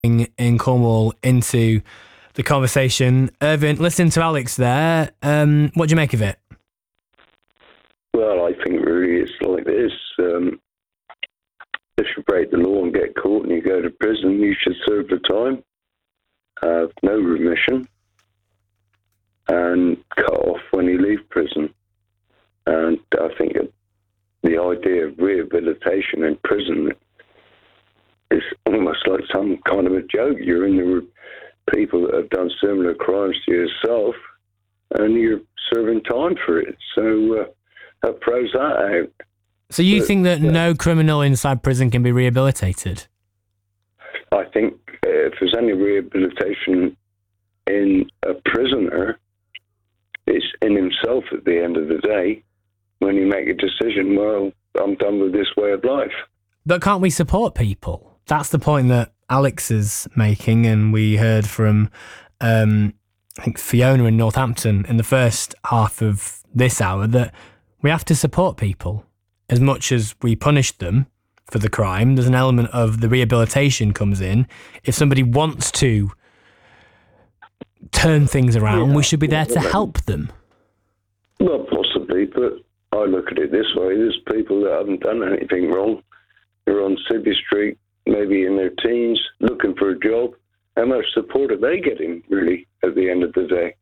in Cornwall into the conversation. Irving, listen to Alex there. What do you make of it? Well, I think really it's like this. If you break the law and get caught and you go to prison, you should serve the time, have no remission, and cut off when you leave prison. And I think the idea of rehabilitation in prison is almost like some kind of a joke. You're in the people that have done similar crimes to yourself, and you're serving time for it. So that throws that out. So you think that no criminal inside prison can be rehabilitated? I think if there's any rehabilitation in a prisoner, it's in himself at the end of the day when you make a decision, well, I'm done with this way of life. But can't we support people? That's the point that Alex is making, and we heard from, I think, Fiona in Northampton in the first half of this hour, that we have to support people. As much as we punish them for the crime, there's an element of the rehabilitation comes in. If somebody wants to turn things around, we should be there to help them. Well, possibly, but I look at it this way. There's people that haven't done anything wrong. They're on City Street, maybe in their teens, looking for a job. How much support are they getting, really, at the end of the day?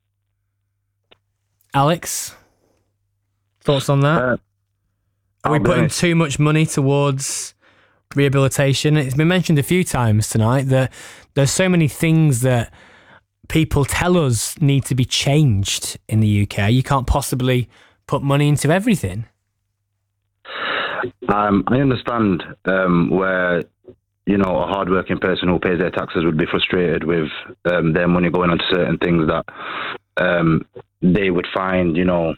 Alex, thoughts on that? Are we putting too much money towards rehabilitation? It's been mentioned a few times tonight that there's so many things that people tell us need to be changed in the UK. You can't possibly put money into everything. I understand where, you know, a hard-working person who pays their taxes would be frustrated with their money going on to certain things that they would find, you know,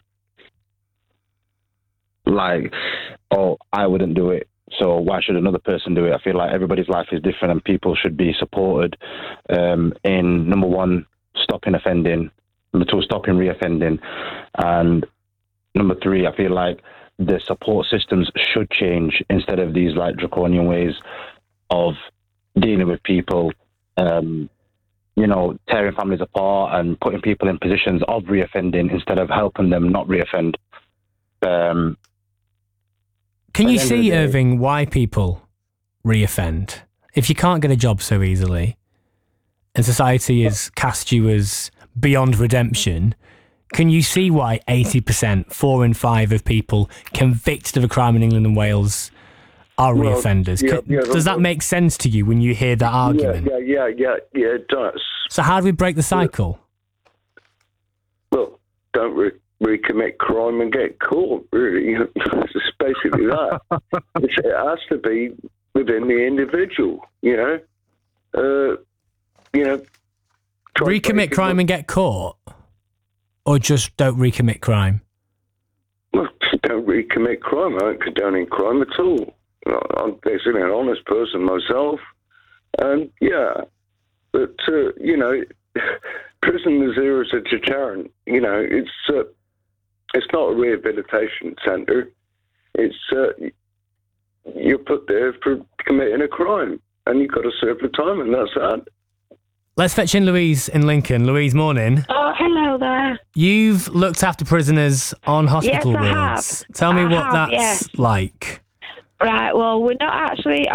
like, oh, I wouldn't do it, so why should another person do it? I feel like everybody's life is different and people should be supported in, number one, stopping offending, number two, stopping reoffending, and number three, I feel like the support systems should change instead of these like draconian ways of dealing with people, you know, tearing families apart and putting people in positions of reoffending instead of helping them not reoffend. Can you see, Irving, why people reoffend? If you can't get a job so easily and society has cast you as beyond redemption, can you see why 80%, 4 in 5 of people convicted of a crime in England and Wales are reoffenders? Does that make sense to you when you hear that argument? Yeah, it does. So how do we break the cycle? Well, don't recommit crime and get caught, really. It's basically that. It has to be within the individual, you know. Recommit crime and get caught? Or just don't recommit crime? Well, don't recommit crime. I don't condone crime at all. I'm basically an honest person myself. And, yeah, but, you know, prison is there as a deterrent. You know, it's not a rehabilitation centre. It's you're put there for committing a crime, and you've got to serve the time, and that's that. Let's fetch in Louise in Lincoln. Louise, morning. Oh, hello there. You've looked after prisoners on hospital wards. Yes, I have. Tell me what that's like. Right, well, we're not actually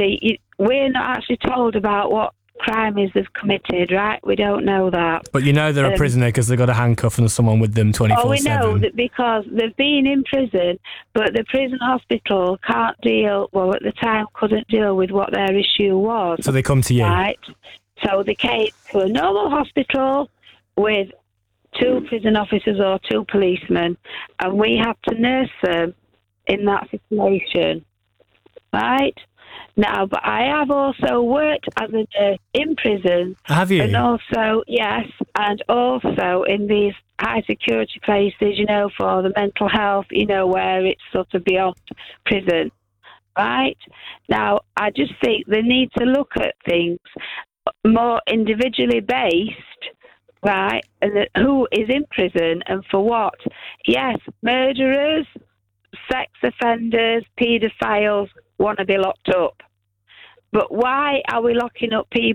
told about what crime is they've committed, right? We don't know that. But you know they're a prisoner because they've got a handcuff and someone with them 24/7. Oh, we know that because they've been in prison, but the prison hospital can't deal, well, at the time couldn't deal with what their issue was. So they come to you. Right. So they came to a normal hospital with 2 prison officers or 2 policemen, and we had to nurse them in that situation. Right? Now, but I have also worked as a nurse in prison. Have you? And also, yes, and also in these high security places, you know, for the mental health, you know, where it's sort of beyond prison. Right? Now, I just think they need to look at things more individually based, right, and who is in prison and for what. Yes, murderers, sex offenders, paedophiles want to be locked up. But why are we locking up people